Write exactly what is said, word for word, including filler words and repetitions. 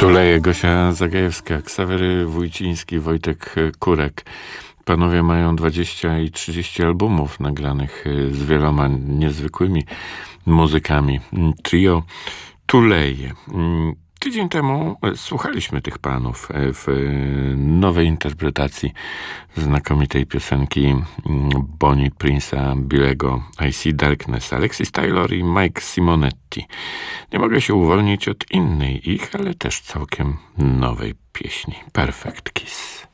Tuleje, Gosia Zagajewska, Ksawery Wójciński, Wojtek Kurek. Panowie mają dwadzieścia i trzydzieści albumów nagranych z wieloma niezwykłymi muzykami. Trio Tuleje. Tydzień temu słuchaliśmy tych panów w nowej interpretacji znakomitej piosenki Bonnie Prince'a Billego I See Darkness, Alexis Taylor i Mike Simonetti. Nie mogę się uwolnić od innej ich, ale też całkiem nowej pieśni. Perfect Kiss.